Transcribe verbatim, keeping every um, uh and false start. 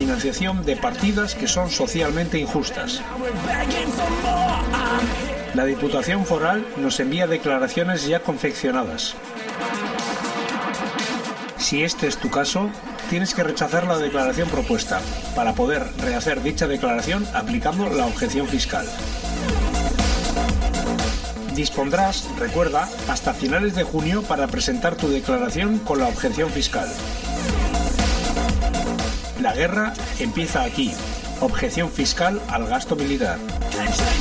financiación de partidas que son socialmente injustas. La Diputación Foral nos envía declaraciones ya confeccionadas. Si este es tu caso, tienes que rechazar la declaración propuesta para poder rehacer dicha declaración aplicando la objeción fiscal. Dispondrás, recuerda, hasta finales de junio para presentar tu declaración con la objeción fiscal. La guerra empieza aquí. Objeción fiscal al gasto militar.